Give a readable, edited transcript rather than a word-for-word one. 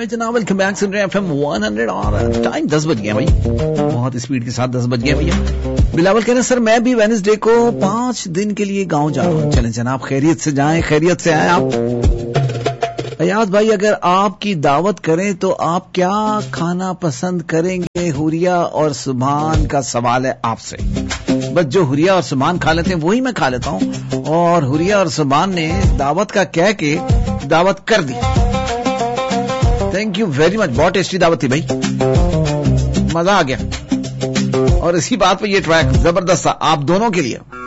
हाय जनाब, welcome back. सुन रहे हैं FM 100 और टाइम 10 बज गया भाई, बहुत स्पीड के साथ 10 बज गया भैया। बिलावल कह रहे हैं सर मैं भी वेडनेसडे को 5 दिन के लिए गांव जा रहा हूँ। चलें जनाब, खैरियत से जाएं, खैरियत से आए आप। अयाज भाई, अगर आपकी दावत करें तो आप क्या खाना पसंद करेंगे? हुरिया और सुभान का सवाल है आपसे। बस जो हुरिया और सुभान खा लेते हैं वही मैं खा लेता हूँ, और हुरिया और सुभान ने दावत का कह के दावत कर दी। थैंक यू वेरी मच, बहुत टेस्टी दावत थी भाई, मजा आ गया। और इसी बात पे ये ट्रैक जबरदस्त था आप दोनों के लिए।